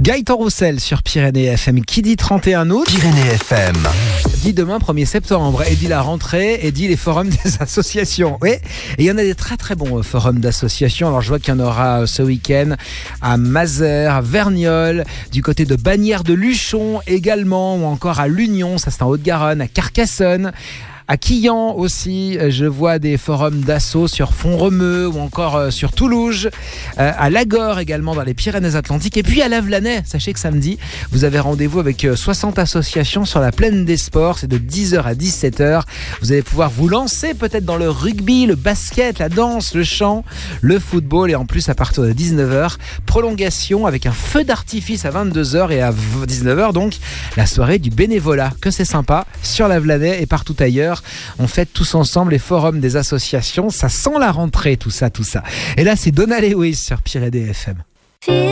Gaëtan Roussel sur Pyrénées FM. Qui dit 31 août Pyrénées FM. dit demain 1er septembre. Et dit la rentrée, et dit les forums des associations. Oui, et il y en a des très très bons forums d'associations. Alors je vois qu'il y en aura ce week-end à Mazères, à Verniolle, du côté de Bagnères de Luchon également, ou encore à L'Union, ça c'est en Haute-Garonne, à Carcassonne. À Quillan aussi, je vois des forums d'asso sur Font-Romeu ou encore sur Toulouse, à Lagor également dans les Pyrénées-Atlantiques, et puis à Lavelanet. Sachez que samedi, vous avez rendez-vous avec 60 associations sur la plaine des sports, c'est de 10h à 17h. Vous allez pouvoir vous lancer peut-être dans le rugby, le basket, la danse, le chant, le football, et en plus à partir de 19h, prolongation avec un feu d'artifice à 22h et à 19h donc la soirée du bénévolat. Que c'est sympa sur Lavelanet et partout ailleurs. On fête tous ensemble les forums des associations. Ça sent la rentrée, tout ça. Et là, c'est Donna Lewis sur Pyrénées FM.